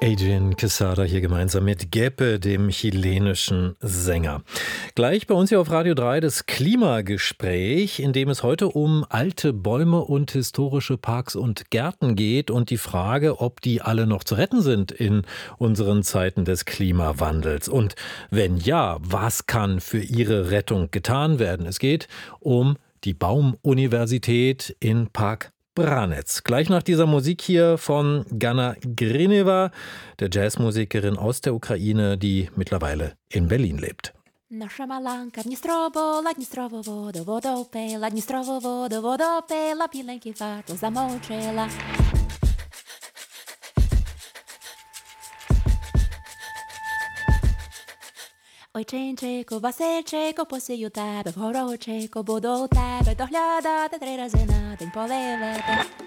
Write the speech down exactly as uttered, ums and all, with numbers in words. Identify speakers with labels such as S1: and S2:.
S1: Adrian Quesada hier gemeinsam mit Geppe, dem chilenischen Sänger. Gleich bei uns hier auf Radio drei das Klimagespräch, in dem es heute um alte Bäume und historische Parks und Gärten geht und die Frage, ob die alle noch zu retten sind in unseren Zeiten des Klimawandels. Und wenn ja, was kann für ihre Rettung getan werden? Es geht um die Baumuniversität in Park Branec. Gleich nach dieser Musik hier von Gana Grineva, der Jazzmusikerin aus der Ukraine, die mittlerweile in Berlin lebt.
S2: Наша маланка Дністрову, ла Дністрову воду, воду пила, Дністрову воду, воду пила, біленький фарту замочила. Ой, чинчику, Васильчику, посію тебе, в горочику, буду тебе доглядати три рази на день поливати.